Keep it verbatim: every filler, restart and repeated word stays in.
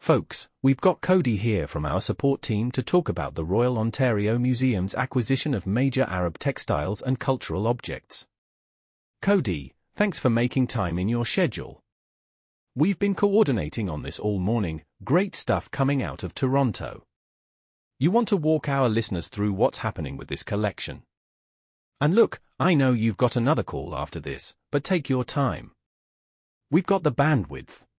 Folks, we've got Cody here from our support team to talk about the Royal Ontario Museum's acquisition of major Arab textiles and cultural objects. Cody, thanks for making time in your schedule. We've been coordinating on this all morning, great stuff coming out of Toronto. You want to walk our listeners through what's happening with this collection. And look, I know you've got another call after this, but take your time. We've got the bandwidth.